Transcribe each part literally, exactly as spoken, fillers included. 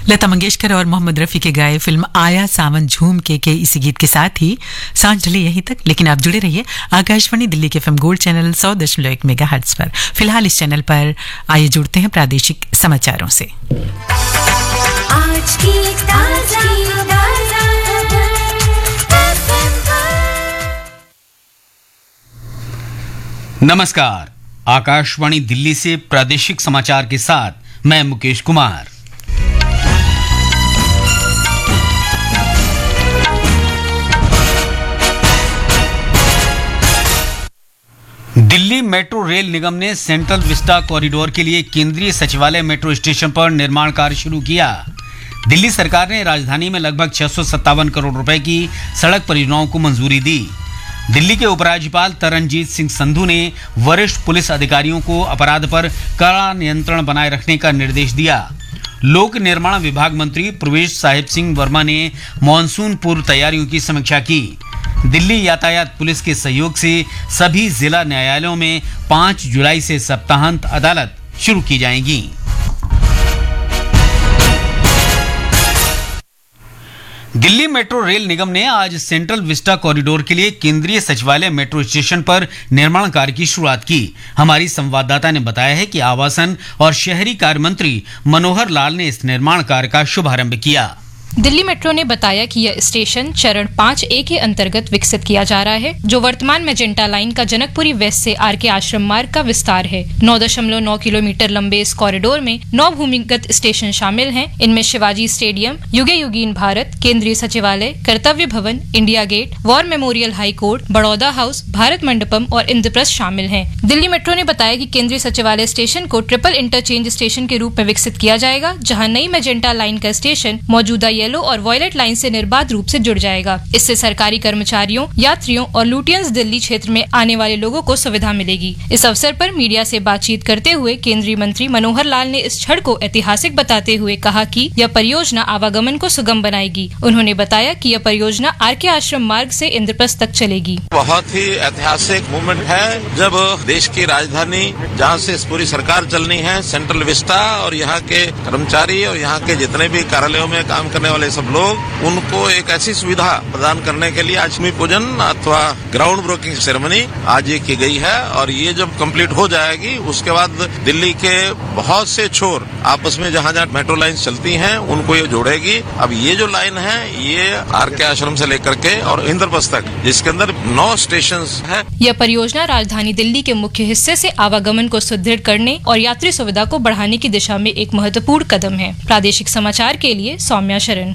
लता मंगेशकर और मोहम्मद रफी के गाए फिल्म आया सावन झूम के के इसी गीत के साथ ही सांझ ढली यहीं तक, लेकिन आप जुड़े रहिए आकाशवाणी दिल्ली के एफएम गोल्ड चैनल सौ दशमलव एक मेगाहर्ट्ज पर। फिलहाल इस चैनल पर आइए जुड़ते हैं प्रादेशिक समाचारों से। आज की ताजा नमस्कार, आकाशवाणी दिल्ली से प्रादेशिक समाचार के साथ मैं मुकेश कुमार। दिल्ली मेट्रो रेल निगम ने सेंट्रल विस्टा कॉरिडोर के लिए केंद्रीय सचिवालय मेट्रो स्टेशन पर निर्माण कार्य शुरू किया। दिल्ली सरकार ने राजधानी में लगभग छह सौ सत्तावन करोड़ रुपए की सड़क परियोजनाओं को मंजूरी दी। दिल्ली के उपराज्यपाल तरनजीत सिंह संधू ने वरिष्ठ पुलिस अधिकारियों को अपराध पर कड़ा नियंत्रण बनाए रखने का निर्देश दिया। लोक निर्माण विभाग मंत्री प्रवेश साहिब सिंह वर्मा ने मानसून पूर्व तैयारियों की समीक्षा की। दिल्ली यातायात पुलिस के सहयोग से सभी जिला न्यायालयों में पाँच जुलाई से सप्ताहांत अदालत शुरू की जाएंगी। दिल्ली मेट्रो रेल निगम ने आज सेंट्रल विस्टा कॉरिडोर के लिए केंद्रीय सचिवालय मेट्रो स्टेशन पर निर्माण कार्य की शुरुआत की। हमारी संवाददाता ने बताया है कि आवासन और शहरी कार्य मंत्री मनोहर लाल ने इस निर्माण कार्य का शुभारंभ किया। दिल्ली मेट्रो ने बताया कि यह स्टेशन चरण पाँच ए के अंतर्गत विकसित किया जा रहा है, जो वर्तमान मेजेंटा लाइन का जनकपुरी वेस्ट से आर के आश्रम मार्ग का विस्तार है। नौ दशमलव नौ किलोमीटर लंबे इस कॉरिडोर में नौ भूमिगत स्टेशन शामिल हैं। इनमें शिवाजी स्टेडियम, युगे युगीन भारत, केंद्रीय सचिवालय, कर्तव्य भवन, India gate, war memorial high court, Baroda house, Bharat Mandapam और इंद्रप्रस्थ शामिल हैं। दिल्ली मेट्रो ने बताया कि केंद्रीय सचिवालय स्टेशन को ट्रिपल इंटरचेंज स्टेशन के रूप में विकसित किया जाएगा, जहाँ नई मेजेंटा लाइन का स्टेशन मौजूदा येलो और वॉयलेट लाइन से निर्बाध रूप से जुड़ जाएगा। इससे सरकारी कर्मचारियों, यात्रियों और लुटियंस दिल्ली क्षेत्र में आने वाले लोगों को सुविधा मिलेगी। इस अवसर पर मीडिया से बातचीत करते हुए केंद्रीय मंत्री मनोहर लाल ने इस क्षण को ऐतिहासिक बताते हुए कहा कि यह परियोजना आवागमन को सुगम बनाएगी। उन्होंने बताया कि यह परियोजना आर के आश्रम मार्ग से इंद्रप्रस्थ तक चलेगी। बहुत ही ऐतिहासिक मूवमेंट है जब देश की राजधानी जहाँ से पूरी सरकार चलनी है, सेंट्रल विस्टा, और यहाँ के कर्मचारी और यहाँ के जितने भी कार्यालयों में काम करने वाले सब लोग, उनको एक ऐसी सुविधा प्रदान करने के लिए आज भूमि पूजन अथवा ग्राउंड ब्रेकिंग सेरेमनी आज ये की गई है। और ये जब कंप्लीट हो जाएगी उसके बाद दिल्ली के बहुत से छोर आपस में जहाँ जहाँ मेट्रो लाइन चलती हैं उनको ये जोड़ेगी। अब ये जो लाइन है ये आर के आश्रम से लेकर के और इंद्रप्रस्थ तक, जिसके अंदर नौ स्टेशन है। यह परियोजना राजधानी दिल्ली के मुख्य हिस्से से आवागमन को सुदृढ़ करने और यात्री सुविधा को बढ़ाने की दिशा में एक महत्वपूर्ण कदम है। प्रादेशिक समाचार के लिए सौम्या शरण।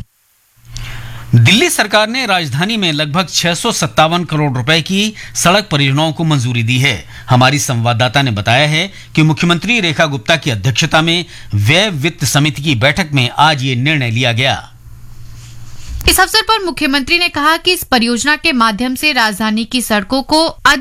दिल्ली सरकार ने राजधानी में लगभग छह सौ सत्तावन करोड़ रुपए की सड़क परियोजनाओं को मंजूरी दी है। हमारी संवाददाता ने बताया है कि मुख्यमंत्री रेखा गुप्ता की अध्यक्षता में व्यय वित्त समिति की बैठक में आज ये निर्णय लिया गया। इस अवसर पर मुख्यमंत्री ने कहा कि इस परियोजना के माध्यम से राजधानी की सड़कों को